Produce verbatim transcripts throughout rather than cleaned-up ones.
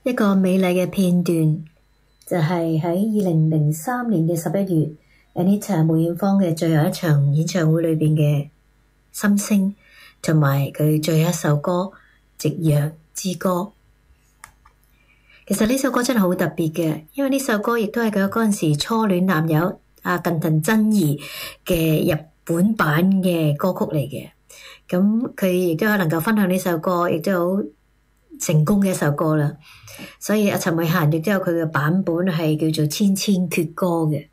一個美麗嘅片段，就係喺二零零三年嘅十一月 Anita 梅艷芳嘅最後一場演唱會裏邊嘅心聲，同埋佢最後一首歌《夕陽之歌》。其實呢首歌真係好特別嘅，因為呢首歌亦都係佢嗰陣時初戀男友阿近藤真二嘅日本版嘅歌曲嚟嘅。咁佢亦都能夠分享呢首歌，亦都好成功嘅一首歌啦，所以阿陳慧嫻亦都有佢嘅版本係叫做千千闕歌嘅。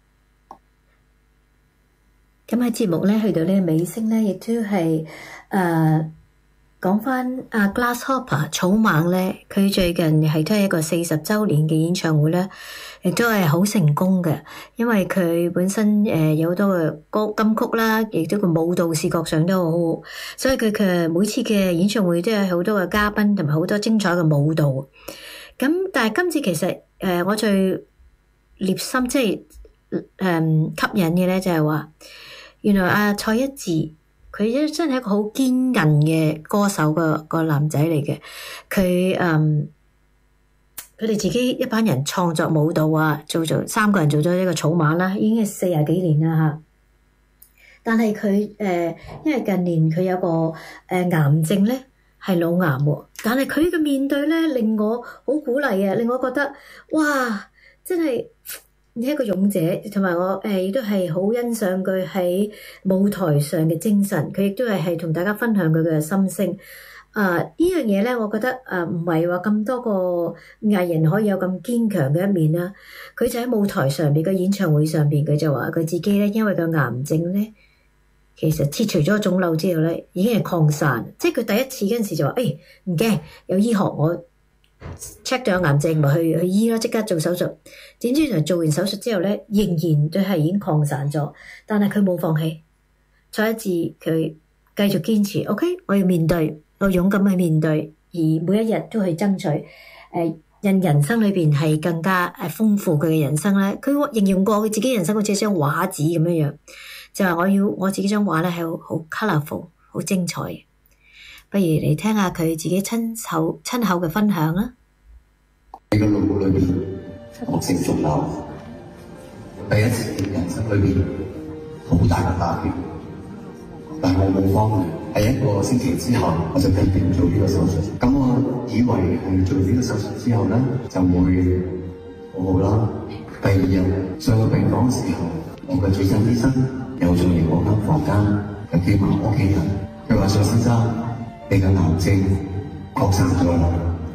咁喺節目咧去到呢個尾聲咧，亦都係誒講翻阿 Grasshopper 草蜢咧，佢最近係都係一個四十週年嘅演唱會咧，亦都係好成功嘅，因為佢本身誒有好多嘅歌金曲啦，亦都個舞蹈視覺上都好好，所以佢嘅每次嘅演唱會都有好多嘅嘉賓同埋好多精彩嘅舞蹈。咁但係今次其實誒、呃、我最獵心即係誒、呃、吸引嘅咧，就係話原來阿蔡一智佢真係一個好堅韌嘅歌手個個男仔嚟嘅，佢誒。佢哋自己一班人創作舞蹈啊，做做三個人做咗一個草蜢啦，已經係四十幾年啦吓。但係佢誒，因為近年佢有個誒、呃、癌症咧，係腦癌喎。但係佢嘅面對咧，令我好鼓勵啊，令我覺得哇，真係你係一個勇者，同埋我誒亦都係好欣賞佢喺舞台上嘅精神。佢亦都係係同大家分享佢嘅心聲。啊！呢樣嘢咧，我覺得啊，唔係話咁多個藝人可以有咁堅強嘅一面啦。佢就喺舞台上邊嘅演唱會上邊，佢就話佢自己咧，因為個癌症咧，其實切除咗腫瘤之後咧，已經係擴散。即係佢第一次嗰陣時就話：誒唔驚，有醫學我 check 咗有癌症，咪去去醫啦，即刻做手術。點知原來做完手術之後咧，仍然都係已經擴散咗，但係佢冇放棄。蔡一智佢繼續堅持 ，OK， 我要面對。我勇敢去面對，而每一日都去爭取，誒、呃，讓人生裏邊係更加誒豐富佢嘅人生咧。佢形容過佢自己人生好似一張畫紙咁樣樣，就係我要我自己張畫咧係好好 colourful，好精彩。不如嚟聽下佢自己親口親口嘅分享啦。 喺個腦裏邊惡性腫瘤，第一次人生裏邊好大嘅打擊，但係我冇放棄。喺一個星期之後，我就決定做呢個手術。咁我以為係做呢個手術之後咧，就會好好啦。第二日上到病房嘅時候，我嘅主診醫生又再嚟我間房間，又叫埋屋企人。佢話：蔡先生，你嘅癌症擴散咗啦。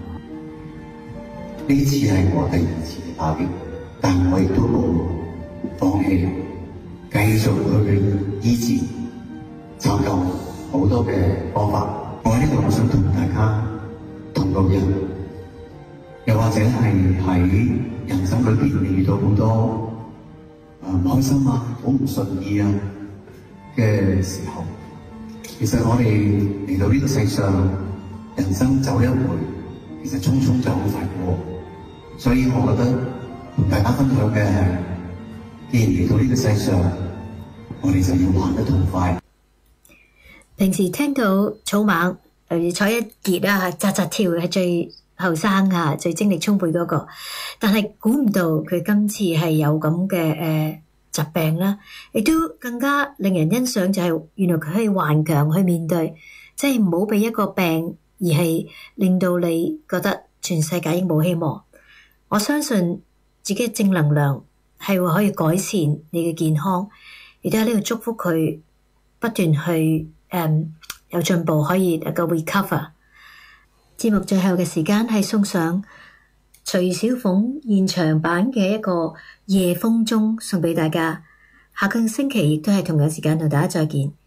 呢次係我第二次嘅打擊，但我亦都冇放棄，繼續去醫治，尋求好多嘅方法。我喺呢度我想同大家同路人，又或者係喺人生裏邊你遇到好多啊唔開心啊、好唔順意啊嘅時候，其實我哋嚟到呢個世上，人生走一回，其實匆匆就好快過。所以我覺得同大家分享嘅係，既然嚟到呢個世上，我哋就要玩得痛快。 平時聽到草蜢，例如蔡一傑啊，扎扎跳係最後生啊，最精力充沛嗰個，但係估唔到佢今次係有咁嘅誒疾病啦，亦都更加令人欣賞就係原來佢可以頑強去面對，即係唔好俾一個病而係令到你覺得全世界已經冇希望。我相信自己嘅正能量係會可以改善你嘅健康，亦都喺呢度祝福佢不斷去誒、嗯、有進步，可以能夠 recover。節目最後嘅時間係送上徐小鳳現場版嘅一個夜風中送俾大家。下個星期亦都係同樣時間同大家再見。